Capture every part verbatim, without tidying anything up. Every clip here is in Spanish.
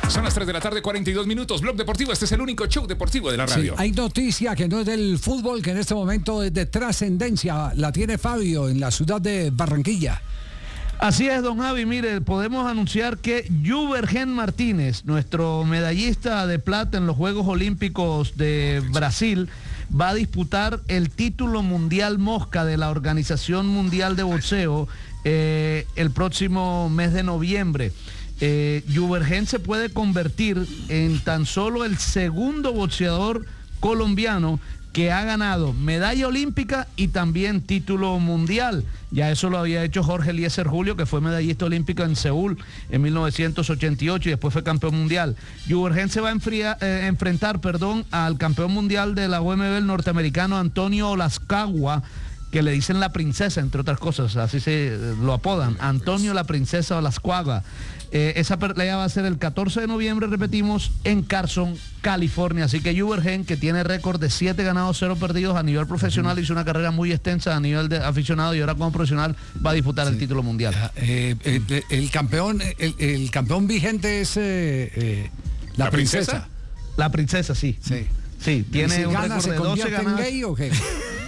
Son las tres de la tarde, cuarenta y dos minutos. Blog Deportivo, este es el único show deportivo de la radio. Sí, hay noticia que no es del fútbol, que en este momento es de trascendencia. La tiene Fabio en la ciudad de Barranquilla. Así es, don Javi. Mire, podemos anunciar que Juvergen Martínez, nuestro medallista de plata en los Juegos Olímpicos de Brasil, va a disputar el título mundial mosca de la Organización Mundial de Boxeo eh, el próximo mes de noviembre. Eh, Juvergen se puede convertir en tan solo el segundo boxeador colombiano que ha ganado medalla olímpica y también título mundial. Ya eso lo había hecho Jorge Eliezer Julio, que fue medallista olímpico en Seúl en mil novecientos ochenta y ocho y después fue campeón mundial. Juvergen se va a enfriar, eh, enfrentar perdón, al campeón mundial de la U M B, el norteamericano Antonio Olascagua, que le dicen la princesa, entre otras cosas, así se lo apodan, Antonio la princesa Olascagua. Eh, esa pelea va a ser el catorce de noviembre, repetimos, en Carson, California. Así que Juvergen, que tiene récord de siete ganados, cero perdidos a nivel profesional, hizo una carrera muy extensa a nivel de aficionado y ahora como profesional va a disputar sí. el título mundial. Eh, eh, el campeón el, el campeón vigente es eh, eh, la, ¿La princesa? princesa. La princesa, sí. Sí, sí tiene si un gana, récord ¿se de doce convierte ganadas. en gay o qué?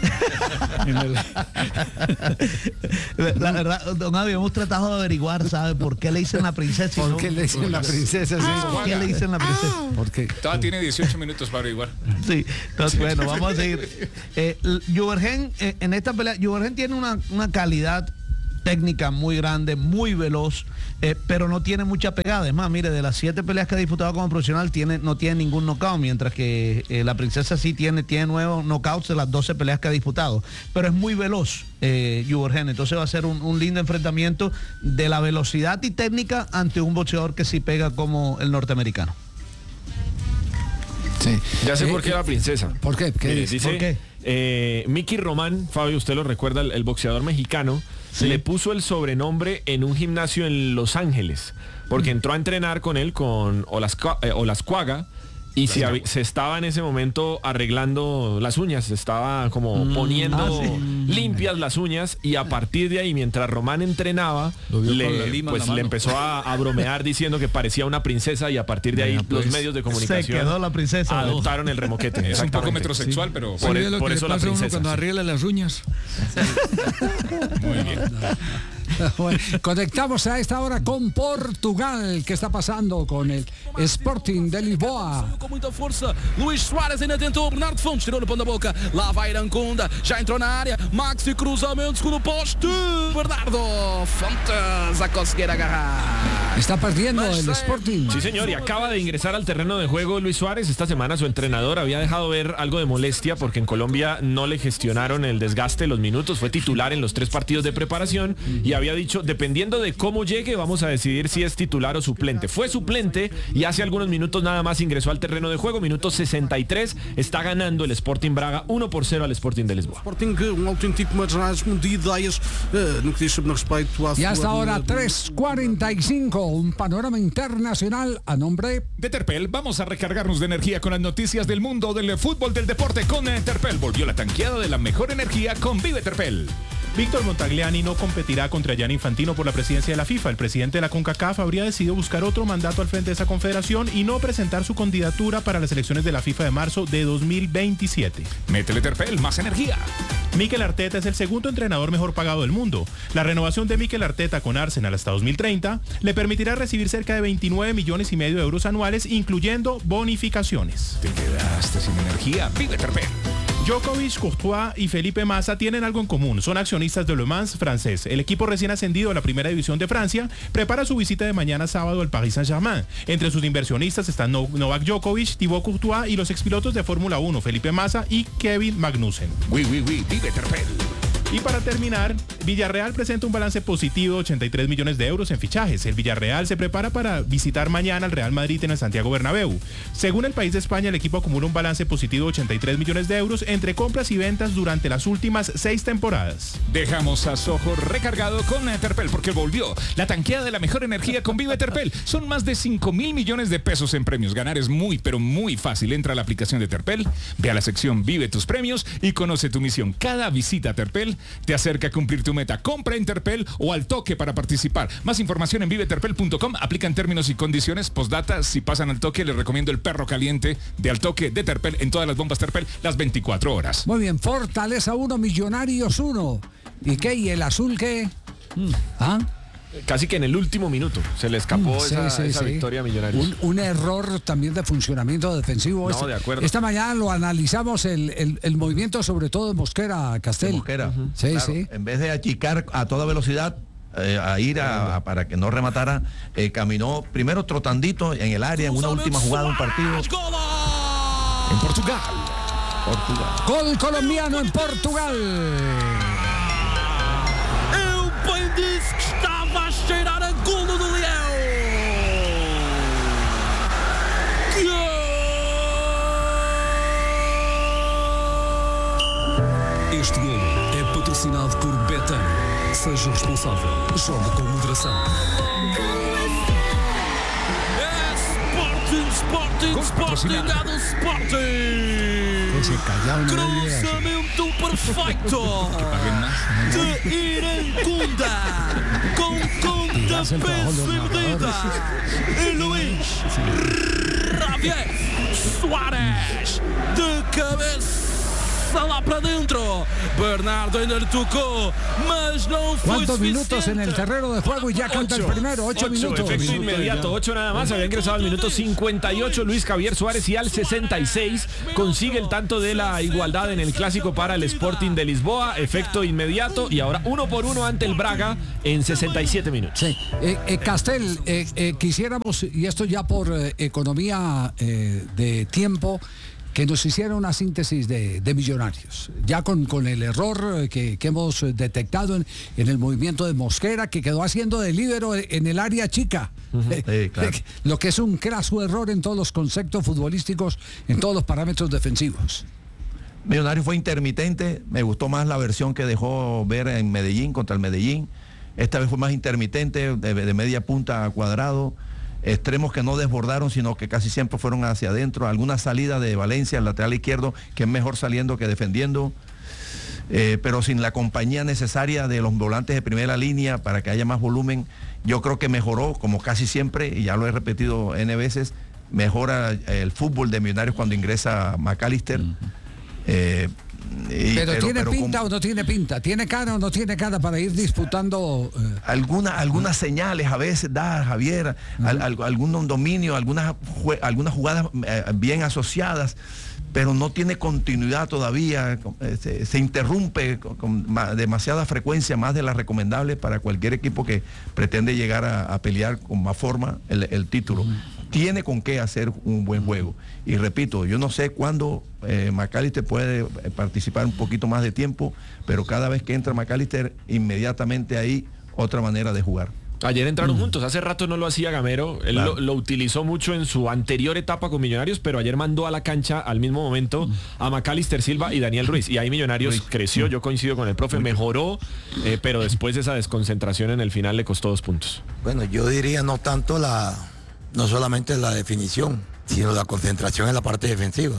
La verdad, don Javi, hemos tratado de averiguar, ¿sabe? ¿Por qué le dicen la princesa? ¿Por qué le dicen la princesa? Sí. ¿Por qué le dicen la princesa? ¿Por qué? Todavía tiene dieciocho minutos para averiguar. Sí, entonces, bueno, vamos a seguir. Eh, Juvergen, eh, en esta pelea, Juvergen tiene una, una calidad técnica muy grande, muy veloz, eh, pero no tiene mucha pegada. Es más, mire, de las siete peleas que ha disputado como profesional, tiene, no tiene ningún knockout, mientras que eh, la princesa sí tiene, tiene nuevos knockouts de las doce peleas que ha disputado. Pero es muy veloz, eh, Juvergen, entonces va a ser un, un lindo enfrentamiento de la velocidad y técnica ante un boxeador que sí pega como el norteamericano. Sí. Ya sé eh, por qué la princesa. ¿Por qué? ¿Qué Mire, dice? dice, ¿Por qué? Eh, Mickey Román, Fabio, usted lo recuerda, el, el boxeador mexicano, sí. le puso el sobrenombre en un gimnasio en Los Ángeles, porque mm. entró a entrenar con él, con Olasca, eh, Olascuaga, y se, hab, se estaba en ese momento arreglando las uñas, se estaba como mm. poniendo ah, sí. limpias las uñas, y a partir de ahí, mientras Román entrenaba, le, pues, le empezó a, a bromear diciendo que parecía una princesa, y a partir de ahí Mira, pues, los medios de comunicación se quedó la princesa, adoptaron el remoquete. Es un poco metrosexual, sí. pero por, sí, por eso la princesa. Cuando sí. arregla las uñas. Muy bien. Bueno, conectamos a esta hora con Portugal. ¿Qué está pasando con el Sporting de Lisboa? Com muita força, Luís Soares ainda tentou, Bernardo Fontes tirou no pão da boca, lá vai Irancunda, já entrou na área, Maxi cruzamento, segundo poste, Bernardo Fontes a conseguir agarrar. Está perdiendo el Sporting. Sí, señor, y acaba de ingresar al terreno de juego Luis Suárez. Esta semana su entrenador había dejado ver algo de molestia porque en Colombia no le gestionaron el desgaste, los minutos, fue titular en los tres partidos de preparación y había dicho, dependiendo de cómo llegue, vamos a decidir si es titular o suplente. Fue suplente y hace algunos minutos nada más ingresó al terreno de juego, minuto sesenta y tres, está ganando el Sporting Braga uno por cero al Sporting de Lisboa. Sporting, um auténtico marasmo de ideias no que diz sobre respeito a y hasta ahora tres cuarenta y cinco, un panorama internacional a nombre de Terpel. Vamos a recargarnos de energía con las noticias del mundo del fútbol, del deporte con Terpel. Volvió la tanqueada de la mejor energía con Vive Terpel. Víctor Montagliani no competirá contra Gianni Infantino por la presidencia de la FIFA. El presidente de la CONCACAF habría decidido buscar otro mandato al frente de esa confederación y no presentar su candidatura para las elecciones de la FIFA de marzo de dos mil veintisiete. Métele Terpel, más energía. Mikel Arteta es el segundo entrenador mejor pagado del mundo. La renovación de Mikel Arteta con Arsenal hasta dos mil treinta le permitirá recibir cerca de veintinueve millones y medio de euros anuales, incluyendo bonificaciones. Te quedaste sin energía. Vive Terpel. Djokovic, Courtois y Felipe Massa tienen algo en común. Son accionistas de Le Mans francés. El equipo recién ascendido a la primera división de Francia prepara su visita de mañana sábado al Paris Saint-Germain. Entre sus inversionistas están Novak Djokovic, Thibaut Courtois y los expilotos de Fórmula uno, Felipe Massa y Kevin Magnussen. Oui, oui, oui, vive Terpel. Y para terminar, Villarreal presenta un balance positivo de ochenta y tres millones de euros en fichajes. El Villarreal se prepara para visitar mañana al Real Madrid en el Santiago Bernabéu. Según el País de España, el equipo acumula un balance positivo de ochenta y tres millones de euros entre compras y ventas durante las últimas seis temporadas. Dejamos a Sojo recargado con Terpel porque volvió la tanqueada de la mejor energía con Vive Terpel. Son más de cinco mil millones de pesos en premios. Ganar es muy, pero muy fácil. Entra a la aplicación de Terpel, ve a la sección Vive tus premios y conoce tu misión. Cada visita a Terpel te acerca a cumplir tu meta. Compra en Terpel o al toque para participar. Más información en vive terpel punto com. Aplican términos y condiciones. Postdata, si pasan al toque, les recomiendo el perro caliente de al toque de Terpel en todas las bombas Terpel las veinticuatro horas. Muy bien, Fortaleza uno, Millonarios uno. ¿Y qué? ¿Y el azul qué? ¿Ah? Casi que en el último minuto se le escapó Sí, esa, sí, esa sí. victoria a Millonarios. Un, un error también de funcionamiento defensivo. No, Este- de acuerdo. Esta mañana lo analizamos, el, el, el movimiento sobre todo de Mosquera, Castel. De Mosquera. Sí, Claro, sí. En vez de achicar a toda velocidad, eh, a ir a, a- para que no rematara, eh, caminó primero trotandito en el área en una última jugada de un partido. En Portugal. Portugal. Gol colombiano en Portugal. Eu bem disse que estava a cheirar a golo do Leão. Este golo é patrocinado por Betano. Seja responsável. Jogue com moderação. É Sporting, Sporting, Gol Sporting, patrocinado. é do Sporting. Ese callao no le digas. Cruzamento perfeito Paguen más. de Iracunda com hacen pontapé trabajo los sem medida e Luís Javier Soares de cabeça lá para dentro. Bernardo ainda lhe tocou, mas não foi ¿Cuántos minutos en el suficiente. terreno de juego y ya canta el primero? Ocho, minutos. Efecto inmediato, ocho nada más. Había ingresado al minuto cincuenta y ocho Luis Javier Suárez y al sesenta y seis consigue el tanto de la igualdad en el clásico para el Sporting de Lisboa. Efecto inmediato y ahora uno por uno ante el Braga en sesenta y siete minutos. Sí. Eh, eh, Castel, eh, eh, quisiéramos, y esto ya por eh, economía eh, de tiempo, que nos hiciera una síntesis de, de Millonarios, ya con, con el error eh, que, que hemos eh, detectado en, en el movimiento de Mosquera, que quedó haciendo de líbero en el área chica. Eh, Sí, claro. eh, lo que es un craso error en todos los conceptos futbolísticos, en todos los parámetros defensivos. Millonario fue intermitente, me gustó más la versión que dejó ver en Medellín contra el Medellín. Esta vez fue más intermitente, de, de media punta a cuadrado, extremos que no desbordaron, sino que casi siempre fueron hacia adentro. Alguna salida de Valencia, el lateral izquierdo, que es mejor saliendo que defendiendo, eh, pero sin la compañía necesaria de los volantes de primera línea para que haya más volumen. Yo creo que mejoró, como casi siempre, y ya lo he repetido N veces, mejora el fútbol de Millonarios cuando ingresa McAllister. Eh, y- Pero, ¿tiene pero pinta con o no tiene pinta? ¿Tiene cara o no tiene cara para ir disputando? eh, alguna- algunas señales a veces da Javier, al- al- algún dominio, algunas, jue- algunas jugadas eh, bien asociadas, pero no tiene continuidad todavía, eh, se, se interrumpe con, con ma- demasiada frecuencia, más de la recomendable para cualquier equipo que pretende llegar a, a pelear con más forma el, el título. Tiene con qué hacer un buen juego. Y repito, yo no sé cuándo eh, McAllister puede eh, participar un poquito más de tiempo, pero cada vez que entra McAllister, inmediatamente hay otra manera de jugar. Ayer entraron juntos, hace rato no lo hacía Gamero, él Claro. lo, lo utilizó mucho en su anterior etapa con Millonarios, pero ayer mandó a la cancha al mismo momento a McAllister Silva y Daniel Ruiz, y ahí Millonarios Ruiz. creció, yo coincido con el profe, mejoró, eh, pero después esa desconcentración en el final le costó dos puntos. Bueno, yo diría no tanto la, no solamente la definición, sino la concentración en la parte defensiva.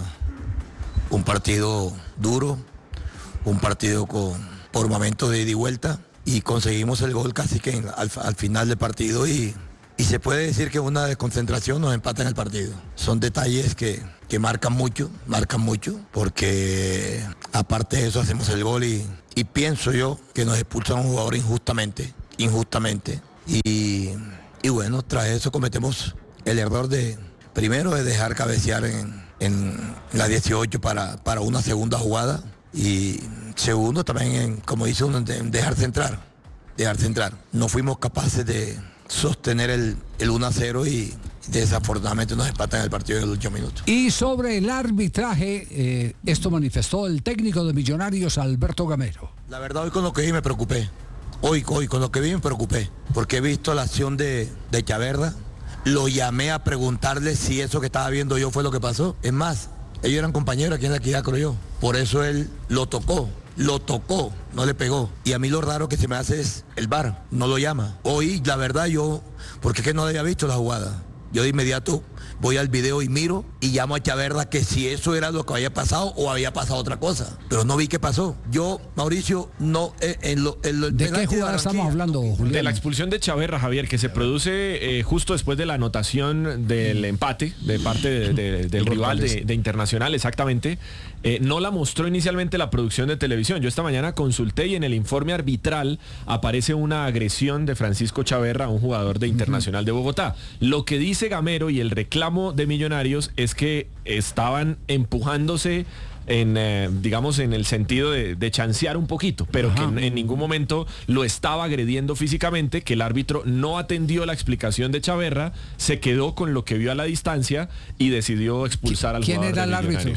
Un partido duro, un partido con por momentos de ida y vuelta, y conseguimos el gol casi que en- al, al final del partido y, y se puede decir que una desconcentración nos empata en el partido. Son detalles que, que marcan mucho, marcan mucho, porque aparte de eso hacemos el gol y, y pienso yo que nos expulsan a un jugador injustamente, injustamente. Y, y bueno, tras eso cometemos el error de, primero, de dejar cabecear en, en la dieciocho para, para una segunda jugada. Y segundo, también, en, como dice uno, de- dejar centrar, dejar centrar. No fuimos capaces de sostener el, el uno a cero y desafortunadamente nos empatan el partido en el último minuto. Y sobre el arbitraje, eh, esto manifestó el técnico de Millonarios, Alberto Gamero. La verdad, hoy con lo que vi me preocupé. Hoy, hoy con lo que vi me preocupé. Porque he visto la acción de, de Chaverda. Lo llamé a preguntarle si eso que estaba viendo yo fue lo que pasó. Es más, ellos eran compañeros aquí en la equidad, creo yo. Por eso él lo tocó. Lo tocó, no le pegó. Y a mí lo raro que se me hace es el V A R, no lo llama. Hoy, la verdad, yo, porque es que no había visto la jugada. Yo de inmediato voy al video y miro y llamo a Chaverra que si eso era lo que había pasado o había pasado otra cosa. Pero no vi qué pasó. Yo, Mauricio, no... Eh, en lo, en lo, ¿De qué jugada estamos hablando, Julián? De la expulsión de Chaverra, Javier, que se produce eh, justo después de la anotación del empate de parte de, de, del rival de, de Internacional, exactamente. Eh, no la mostró inicialmente la producción de televisión. Yo esta mañana consulté y en el informe arbitral aparece una agresión de Francisco Chaverra a un jugador de Internacional de Bogotá. Lo que dice Gamero y el reclamo de Millonarios es que estaban empujándose en, eh, digamos, en el sentido de, de chancear un poquito, pero Ajá. que en, en ningún momento lo estaba agrediendo físicamente, que el árbitro no atendió la explicación de Chaverra, se quedó con lo que vio a la distancia y decidió expulsar al jugador. ¿Quién era el árbitro?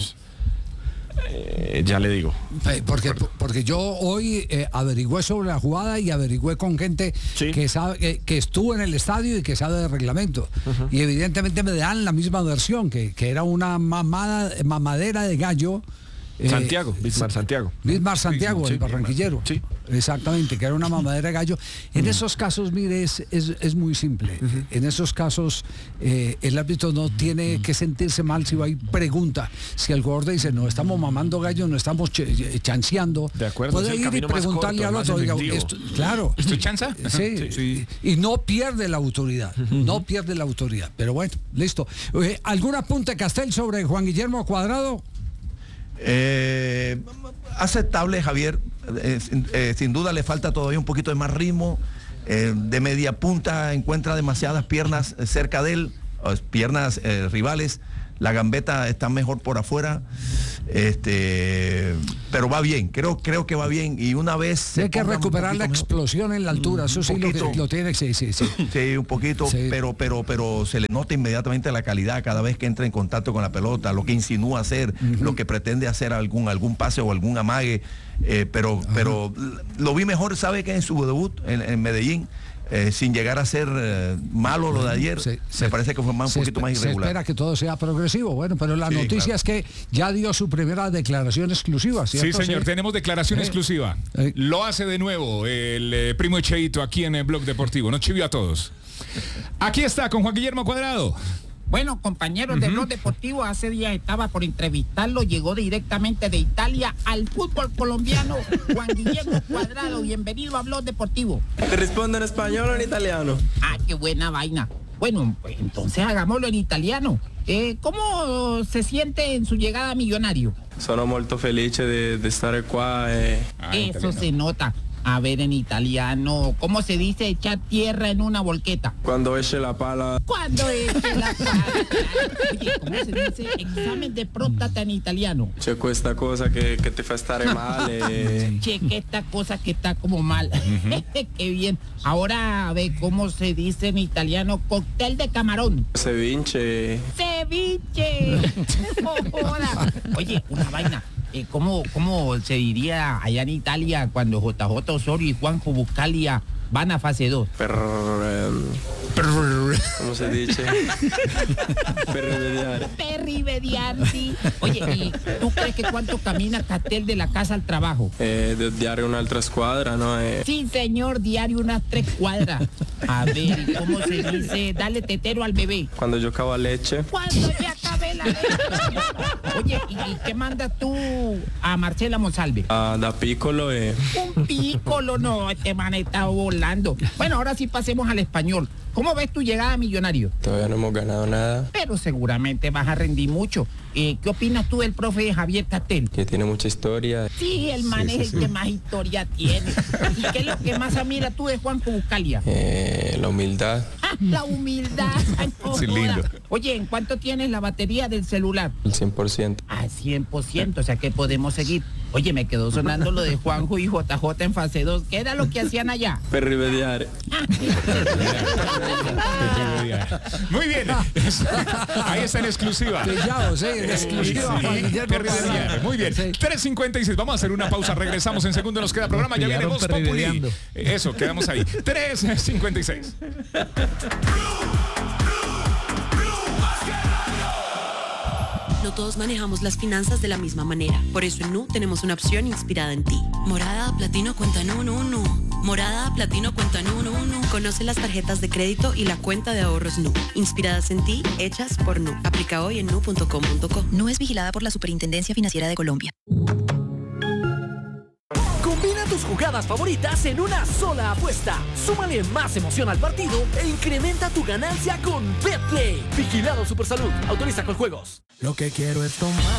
Eh, ya le digo. Porque, porque yo hoy eh, averigüé sobre la jugada y averigüé con gente sí. que sabe que, que estuvo en el estadio y que sabe de reglamento. Uh-huh. Y evidentemente me dan la misma versión, que, que era una mamada, mamadera de gallo. Santiago, eh, Bismar Santiago. Bismar Santiago, sí, el barranquillero. Sí. Exactamente, que era una mamadera de gallo. En uh-huh. esos casos, mire, es, es, es muy simple. Uh-huh. En esos casos, eh, el árbitro no tiene uh-huh. que sentirse mal si va y pregunta. Si el jugador dice, no estamos mamando gallo, no estamos ch- chanceando. De acuerdo, puede ir y preguntarle corto, al otro. Diga, esto, claro. ¿Esto chanza? Sí, sí. Y, y no pierde la autoridad. Uh-huh. No pierde la autoridad. Pero bueno, listo. Eh, ¿Algún apunte, Castel, sobre Juan Guillermo Cuadrado? Eh, aceptable, Javier. Eh, sin, eh, sin duda le falta todavía un poquito de más ritmo. Eh, de media punta encuentra demasiadas piernas cerca de él, piernas eh, rivales. La gambeta está mejor por afuera, este, pero va bien, creo, creo que va bien. Y una vez hay que recuperar la explosión en la altura, eso sí lo, que, lo tiene, sí, sí, sí. Sí, un poquito, sí. pero, pero, pero se le nota inmediatamente la calidad cada vez que entra en contacto con la pelota, lo que insinúa hacer, uh-huh. lo que pretende hacer algún, algún pase o algún amague, eh, pero, uh-huh. pero lo vi mejor, sabe que en su debut en, en Medellín. Eh, sin llegar a ser eh, malo lo de ayer, se, me se, parece que fue más, un poquito espe- más irregular. Se espera que todo sea progresivo, bueno, pero la sí, noticia claro. es que ya dio su primera declaración exclusiva, ¿cierto? Sí, señor, sí. tenemos declaración eh. exclusiva. Eh. Lo hace de nuevo el eh, primo Echeito aquí en el Blog Deportivo, nos chivió a todos. Aquí está con Juan Guillermo Cuadrado. Bueno, compañeros uh-huh. de Blog Deportivo, hace días estaba por entrevistarlo, llegó directamente de Italia al fútbol colombiano. Juan Guillermo Cuadrado, bienvenido a Blog Deportivo. ¿Te respondo en español o en italiano? Ah, qué buena vaina. Bueno, pues entonces hagámoslo en italiano. Eh, ¿Cómo se siente en su llegada a Millonario? Sono molto felice de, de estar qua. Eh. Ah, Eso italiano. Se nota. A ver, en italiano, ¿cómo se dice echar tierra en una volqueta? Cuando eche la pala. Cuando eche la pala. Oye, ¿cómo se dice examen de próstata en italiano? C'è questa cosa que, que te fa stare male. Che, que esta cosa que está como mal. Uh-huh. Qué bien. Ahora, a ver, ¿cómo se dice en italiano cóctel de camarón? Ceviche. Ceviche. Joda. Oye, una vaina. Eh, ¿cómo, ¿Cómo se diría allá en Italia cuando J J Osorio y Juanjo Buscalia van a fase dos? Per, eh, ¿Cómo se dice? Perrivediar. Perrivediar, sí. Oye, ¿y tú crees que cuánto camina Castel de la casa al trabajo? Eh, de diario un'altra squadra, ¿no? Eh. Sí, señor, diario unas tres cuadras. A ver, ¿cómo se dice? Dale tetero al bebé. Cuando yo acabo leche. Cuando ya acabé la leche. Oye, ¿y, y qué mandas tú a Marcela Monsalve? Ah, da piccolo, eh. Un piccolo, no, este man está volando. Bueno, ahora sí pasemos al español. ¿Cómo ves tu llegada a Millonario? Todavía no hemos ganado nada. Pero seguramente vas a rendir mucho. Eh, ¿Qué opinas tú del profe Javier Castel? Que tiene mucha historia. Sí, el man sí, es sí, el sí. que más historia tiene. ¿Y qué es lo que más admira tú de Juanjo Buscalia? Eh, la humildad. Ah, la humildad. Ay, no, sí, lindo. Oye, ¿en cuánto tienes la batería del celular? El cien por ciento. Ah, cien por ciento, o sea que podemos seguir. Oye, me quedó sonando lo de Juanjo y J J en fase dos. ¿Qué era lo que hacían allá? Perrivediar. Muy bien. Ahí está en exclusiva. Pillado, sí, en exclusiva. Sí, sí. Muy bien. Sí. tres cincuenta y seis. Vamos a hacer una pausa. Regresamos en segundo. Nos queda programa. Ya viene Voz Populi. Eso, quedamos ahí. tres cincuenta y seis. No todos manejamos las finanzas de la misma manera. Por eso en Nu tenemos una opción inspirada en ti. Morada, platino, cuenta Nu, Nu, Nu. Morada, platino, cuenta Nu, Nu, Nu. Conoce las tarjetas de crédito y la cuenta de ahorros Nu. Inspiradas en ti, hechas por Nu. Aplica hoy en nu punto com punto co. Nu es vigilada por la Superintendencia Financiera de Colombia. Combina tus jugadas favoritas en una sola apuesta. Súmale más emoción al partido e incrementa tu ganancia con BetPlay. Vigilado Supersalud. Autoriza con juegos. Lo que quiero es tomar.